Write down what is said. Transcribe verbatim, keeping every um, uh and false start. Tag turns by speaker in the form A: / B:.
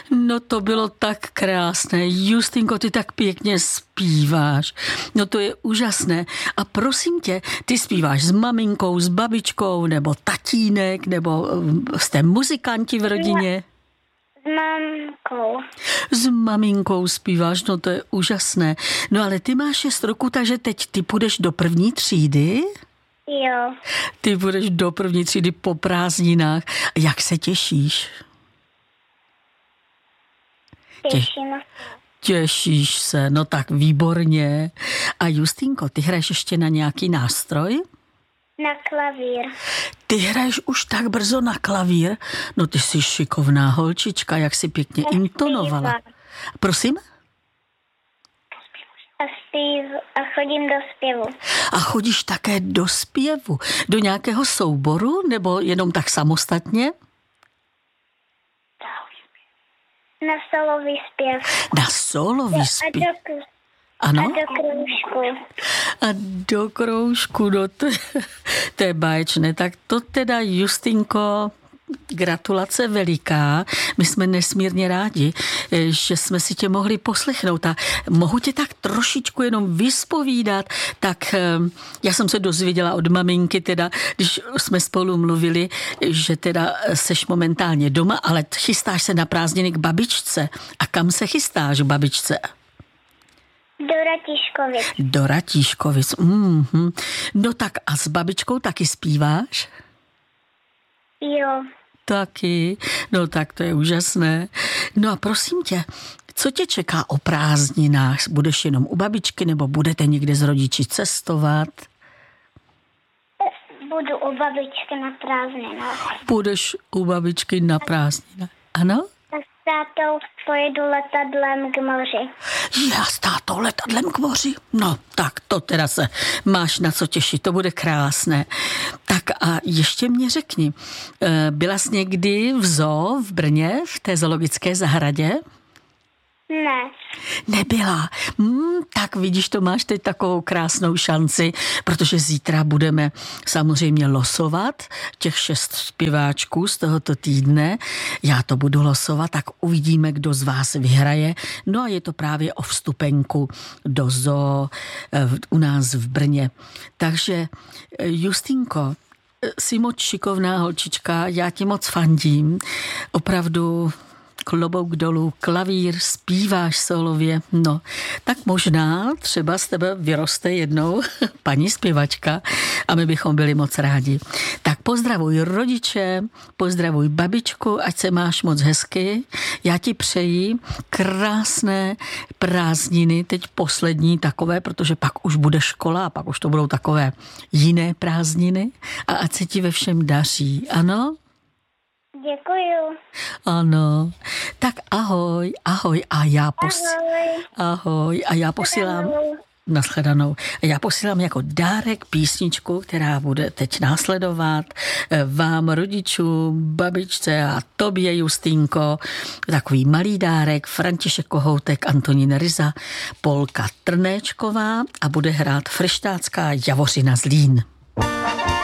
A: No to bylo tak krásné. Justinko, ty tak pěkně zpíváš. No to je úžasné. A prosím tě, ty zpíváš s maminkou, s babičkou, nebo tatínek, nebo jste muzikanti v rodině?
B: S mamkou.
A: S maminkou zpíváš, no to je úžasné. No ale ty máš šest roku, takže teď ty půjdeš do první třídy?
B: Jo.
A: Ty budeš do první třídy po prázdninách. Jak se těšíš?
B: Těším.
A: Těšíš se, no tak výborně. A Justinko, ty hraješ ještě na nějaký nástroj?
B: Na klavír.
A: Ty hraješ už tak brzo na klavír? No ty jsi šikovná holčička, jak jsi pěkně
B: A
A: intonovala.
B: zpívám.
A: Prosím?
B: A zpív a chodím do zpěvu.
A: A chodíš také do zpěvu? Do nějakého souboru nebo jenom tak samostatně?
B: Na solový zpěv.
A: Na solový
B: A
A: zpěv?
B: do,
A: Ano?
B: a do kroužku.
A: A do kroužku, no to, to je báječné. Tak to teda, Justinko, gratulace veliká. My jsme nesmírně rádi, že jsme si tě mohli poslechnout a mohu tě tak trošičku jenom vyspovídat. Tak já jsem se dozvěděla od maminky, teda, když jsme spolu mluvili, že teda seš momentálně doma, ale chystáš se na prázdniny k babičce. A kam se chystáš k babičce?
B: Do Ratíškovic.
A: Do Ratíškovic. Mm-hmm. No tak a s babičkou taky zpíváš?
B: Jo.
A: Taky. No tak to je úžasné. No a prosím tě, co tě čeká o prázdninách? Budeš jenom u babičky nebo budete někde s rodiči cestovat?
B: Budu u babičky na prázdninách.
A: Budeš u babičky na prázdninách. Ano?
B: A s tátou pojedu letadlem k moři.
A: Já s tátou letadlem k moři. No, tak to teda se máš na co těšit, to bude krásné. Tak a ještě mě řekni, byla jsi někdy v zoo v Brně, v té zoologické zahradě?
B: Ne.
A: Nebyla. Hmm, tak vidíš, to máš teď takovou krásnou šanci, protože zítra budeme samozřejmě losovat těch šest zpěváčků z tohoto týdne. Já to budu losovat, tak uvidíme, kdo z vás vyhraje. No a je to právě o vstupenku do zoo u nás v Brně. Takže Justinko, jsi moc šikovná holčička, já ti moc fandím. Opravdu klobouk dolů, klavír, zpíváš solově, no, tak možná třeba z tebe vyroste jednou paní zpěvačka a my bychom byli moc rádi. Tak pozdravuj rodiče, pozdravuj babičku, ať se máš moc hezky. Já ti přeji krásné prázdniny, teď poslední takové, protože pak už bude škola a pak už to budou takové jiné prázdniny a ať se ti ve všem daří, ano?
B: Děkuju.
A: Ano, tak ahoj, ahoj a já pos...
B: Ahoj.
A: ahoj a já posílám nashledanou. A já posílám jako dárek písničku, která bude teď následovat vám rodičům, babičce a tobě, Justínko, takový malý dárek, František Kohoutek, Antonín Ryza, Polka Trnéčková a bude hrát Freštácká Javořina Zlín.